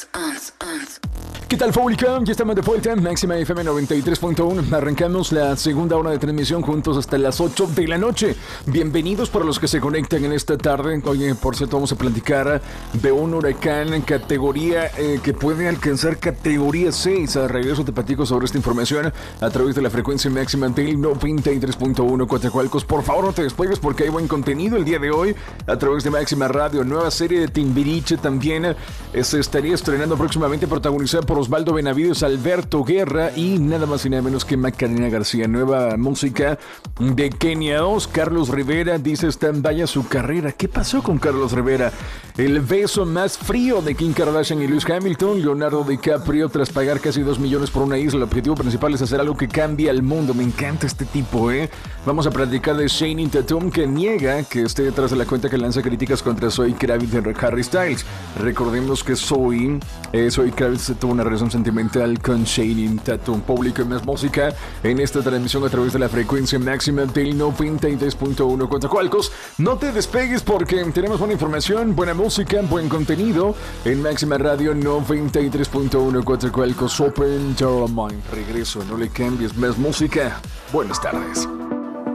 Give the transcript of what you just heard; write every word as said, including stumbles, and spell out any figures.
¿Qué tal, Fólica? Ya estamos de vuelta en Máxima F M noventa y tres punto uno. Arrancamos la segunda hora de transmisión juntos hasta las ocho de la noche. Bienvenidos para los que se conectan en esta tarde. Oye, por cierto, vamos a platicar de un huracán en categoría eh, que puede alcanzar categoría seis. A regreso te platico sobre esta información a través de la frecuencia máxima del noventa y tres punto uno Coatzacoalcos. Por favor, no te despegues porque hay buen contenido el día de hoy a través de Máxima Radio. Nueva serie de Timbiriche también eh, se estaría estrenando próximamente, protagonizada por Osvaldo Benavides, Alberto Guerra y nada más y nada menos que Macarena García. Nueva música de Kenia dos. Carlos Rivera dice está en vaya su carrera. ¿Qué pasó con Carlos Rivera? El beso más frío de Kim Kardashian y Lewis Hamilton. Leonardo DiCaprio tras pagar casi dos millones por una isla. El objetivo principal es hacer algo que cambie al mundo. Me encanta este tipo, ¿eh? Vamos a platicar de Channing Tatum, que niega que esté detrás de la cuenta que lanza críticas contra Zoe Kravitz y Harry Styles. Recordemos que Zoe, eh, Zoe Kravitz tuvo una relación sentimental con Channing Tatum. Público y más música en esta transmisión a través de la frecuencia máxima del noventa y tres punto uno Coatzacoalcos. No te despegues porque tenemos buena información, buena música, buen contenido en Máxima Radio noventa y tres punto uno Coatzacoalcos. Open your mind. Regreso, no le cambies, más música. Buenas tardes.